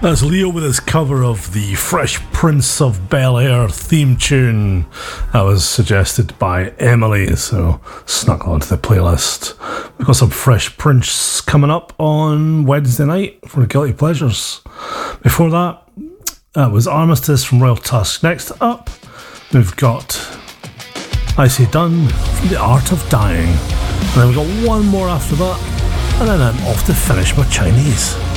That's Leo with his cover of the Fresh Prince of Bel-Air theme tune that was suggested by Emily, so snuck onto the playlist. We've got some Fresh Prince coming up on Wednesday night for Guilty Pleasures. Before that, was Armistice from Royal Tusk. Next up, we've got I Say Done from The Art of Dying. And then we've got one more after that, and then I'm off to finish my Chinese.